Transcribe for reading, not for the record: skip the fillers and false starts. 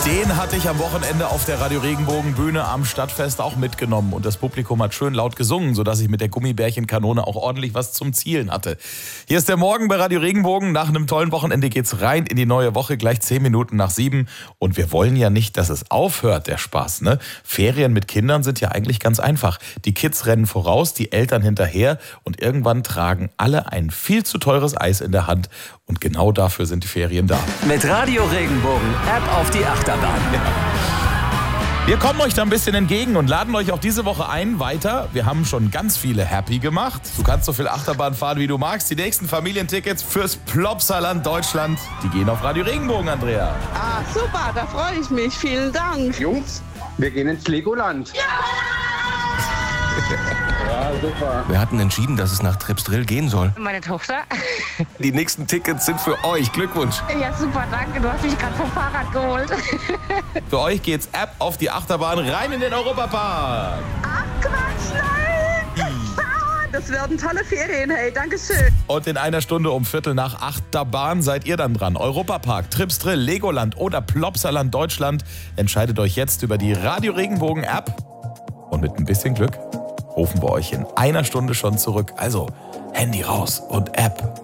Den hatte ich am Wochenende auf der Radio Regenbogen Bühne am Stadtfest auch mitgenommen. Und das Publikum hat schön laut gesungen, sodass ich mit der Gummibärchenkanone auch ordentlich was zum Zielen hatte. Hier ist der Morgen bei Radio Regenbogen. Nach einem tollen Wochenende geht's rein in die neue Woche, gleich 10 Minuten nach 7. Und wir wollen ja nicht, dass es aufhört, der Spaß, ne? Ferien mit Kindern sind ja eigentlich ganz einfach. Die Kids rennen voraus, die Eltern hinterher und irgendwann tragen alle ein viel zu teures Eis in der Hand. Und genau dafür sind die Ferien da. Mit Radio Regenbogen, App auf die Achterbahn. Ja. Wir kommen euch da ein bisschen entgegen und laden euch auch diese Woche ein weiter. Wir haben schon ganz viele happy gemacht. Du kannst so viel Achterbahn fahren, wie du magst. Die nächsten Familientickets fürs Plopsaland Deutschland, die gehen auf Radio Regenbogen, Andrea. Ah, super, da freue ich mich. Vielen Dank. Jungs, wir gehen ins Legoland. Ja, super. Wir hatten entschieden, dass es nach Tripsdrill gehen soll. Meine Tochter. Die nächsten Tickets sind für euch. Glückwunsch. Ja, super, danke. Du hast mich gerade vom Fahrrad geholt. Für euch geht's ab auf die Achterbahn rein in den Europapark. Ach, Quatsch, nein. Das werden tolle Ferien, hey, danke schön. Und in einer Stunde um 7:45 der Bahn seid ihr dann dran. Europapark, Tripsdrill, Legoland oder Plopsaland Deutschland. Entscheidet euch jetzt über die Radio Regenbogen App. Und mit ein bisschen Glück rufen wir euch in einer Stunde schon zurück. Also Handy raus und App